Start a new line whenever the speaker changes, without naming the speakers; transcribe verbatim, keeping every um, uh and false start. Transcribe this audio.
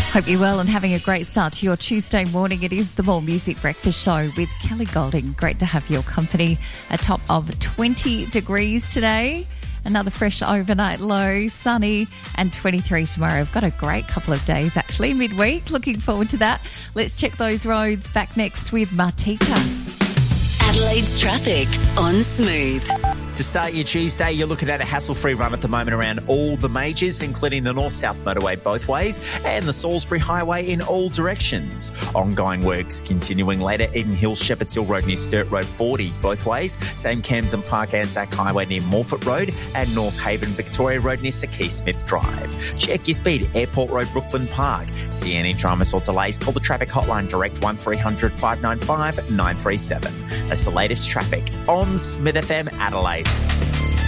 Hope you're well and having a great start to your Tuesday morning. It is the More Music Breakfast Show with Kelly Golding. Great to have your company. A top of twenty degrees today. Another fresh overnight low, sunny, and twenty-three tomorrow. We've got a great couple of days, actually, midweek. Looking forward to that. Let's check those roads. Back next with Martika.
Adelaide's traffic on Smooth.
To start your Tuesday, you're looking at a hassle-free run at the moment around all the majors, including the North-South motorway both ways and the Salisbury Highway in all directions. Ongoing works continuing later. Eden Hills, Shepherds Hill Road near Sturt Road forty both ways. Same Camden Park Anzac Highway near Morfett Road and North Haven Victoria Road near Sir Keith Smith Drive. Check your speed. Airport Road, Brooklyn Park. See any dramas or delays, call the traffic hotline direct one three hundred five nine five nine three seven. That's the latest traffic on Smith F M Adelaide.